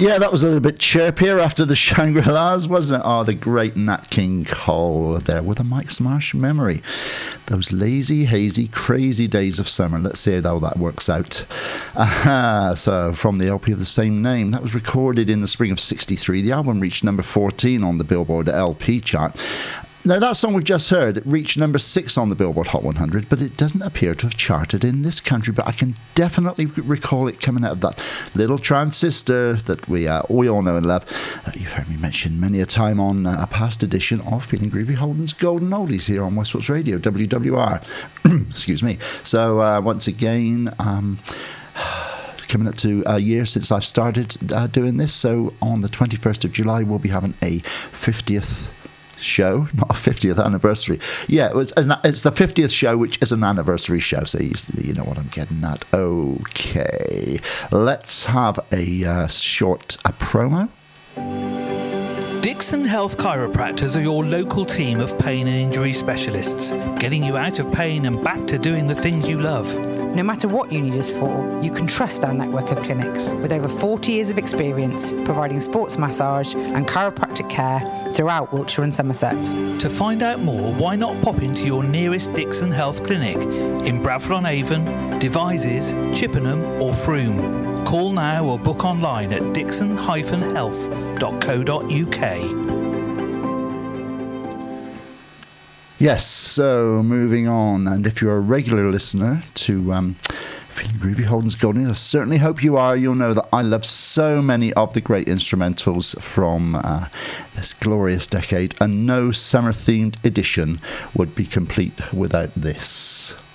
Yeah, that was a little bit chirpier after the Shangri-Las, wasn't it? Oh, the great Nat King Cole there with a Mike Smash memory. Those lazy, hazy, crazy days of summer. Let's see how that works out. So, from the LP of the same name, that was recorded in the spring of '63. The album reached number 14 on the Billboard LP chart. Now, that song we've just heard, it reached number 6 on the Billboard Hot 100, but it doesn't appear to have charted in this country. But I can definitely recall it coming out of that little transistor that we all know and love. You've heard me mention many a time on a past edition of Feeling Groovy Holden's Golden Oldies here on Westwatch Radio, WWR. Excuse me. So, once again... coming up to a year since I've started doing this. So, on the 21st of July, we'll be having a 50th... show, not a 50th anniversary. Yeah, it's the 50th show, which is an anniversary show, so you know what I'm getting at. Okay, let's have a short promo. Dixon Health Chiropractors are your local team of pain and injury specialists, getting you out of pain and back to doing the things you love. No matter what you need us for, you can trust our network of clinics with over 40 years of experience providing sports massage and chiropractic care throughout Wiltshire and Somerset. To find out more, why not pop into your nearest Dixon Health Clinic in Bradford-on-Avon, Devizes, Chippenham or Frome. Call now or book online at dixon-health.co.uk. Yes, so moving on, and if you're a regular listener to Feeling Groovy Holden's Golden, I certainly hope you are. You'll know that I love so many of the great instrumentals from this glorious decade, and no summer-themed edition would be complete without this.